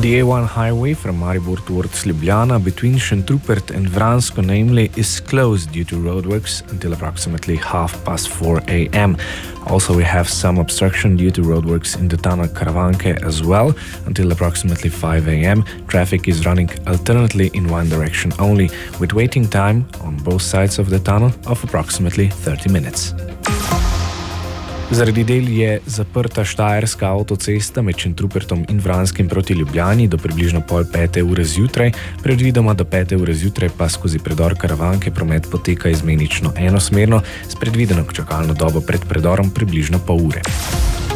The A1 highway from Maribor towards Ljubljana between Šentrupert and Vransko, namely, is closed due to roadworks until approximately 4:30 a.m. Also, we have some obstruction due to roadworks in the tunnel Karavanke as well until approximately 5 a.m. Traffic is running alternately in one direction only, with waiting time on both sides of the tunnel of approximately 30 minutes. Zaradi del je zaprta štajerska avtocesta med Šentrupertom in Vranskim proti Ljubljani do približno 4:30 zjutraj, predvidoma do 5:00 zjutraj pa skozi predor Karavanke promet poteka izmenično enosmerno s predvideno čakalno dobo pred predorom približno pol ure.